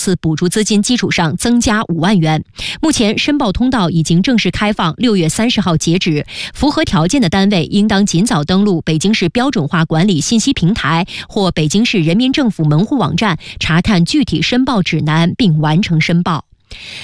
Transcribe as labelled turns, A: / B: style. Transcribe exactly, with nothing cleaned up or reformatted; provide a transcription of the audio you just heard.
A: 次补助资金基础上增加五万元。目前申报通道已经正式开放，六月三十号截止。符合条件的单位应当尽早登录北京市标准化管理信息平台或北京市人民政府门户网站，查看具体申报指南并完成申报。